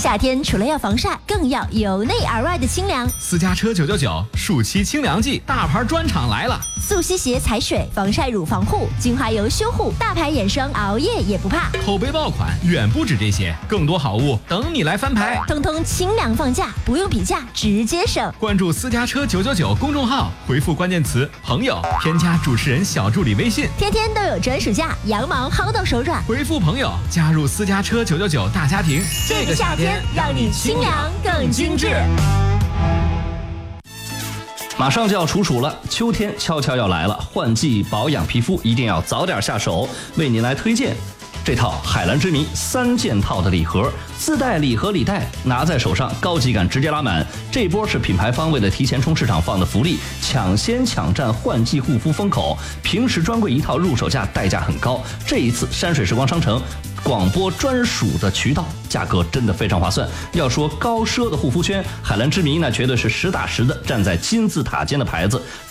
夏天除了要防晒，更要由内而外的清凉。 私家车999暑期清凉季，大牌专场来了！ 速吸鞋踩水，防晒乳防护，精华油修护，大牌眼霜熬夜也不怕。 口碑爆款远不止这些，更多好物等你来翻牌。 通通清凉放价，不用比价，直接省。 关注私家车999公众号，回复关键词朋友，添加主持人小助理微信， 天天都有专属价，羊毛薅到手软。 回复朋友加入私家车999大家庭， 这个夏天让你清凉更精致。 马上就要处暑了，秋天悄悄要来了，换季保养皮肤一定要早点下手。为您来推荐这套海蓝之谜3件套的礼盒，自带礼盒礼袋，拿在手上高级感直接拉满。这波是品牌方为了提前冲市场放的福利，抢先抢占换季护肤风口。平时专柜一套入手价代价很高，这一次山水时光商城广播专属的渠道，价格真的非常划算。要说高奢的护肤圈，海蓝之谜那绝对是实打实的站在金字塔尖的牌子。